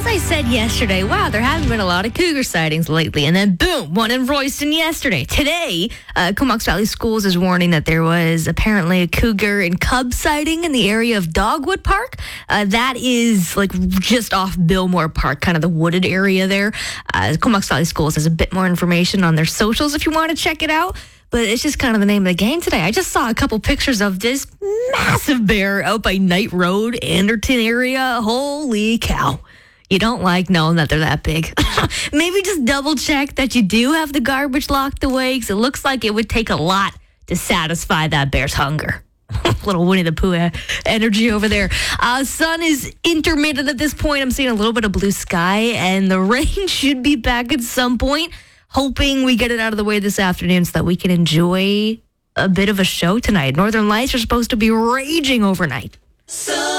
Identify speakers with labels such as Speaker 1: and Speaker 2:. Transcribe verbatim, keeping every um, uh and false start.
Speaker 1: as I said yesterday, wow, there haven't been a lot of cougar sightings lately. And then boom, one in Royston yesterday. Today, uh, Comox Valley Schools is warning that there was apparently a cougar and cub sighting in the area of Dogwood Park. Uh, that is like just off Billmore Park, kind of the wooded area there. Uh, Comox Valley Schools has a bit more information on their socials if you want to check it out. But it's just kind of the name of the game today. I just saw a couple pictures of this massive bear out by Knight Road, Anderton area. Holy cow. You don't like knowing that they're that big. Maybe just double check that you do have the garbage locked away, because it looks like it would take a lot to satisfy that bear's hunger. Little Winnie the Pooh energy over there. Uh, sun is intermittent at this point. I'm seeing a little bit of blue sky, and the rain should be back at some point. Hoping we get it out of the way this afternoon so that we can enjoy a bit of a show tonight. Northern Lights are supposed to be raging overnight. So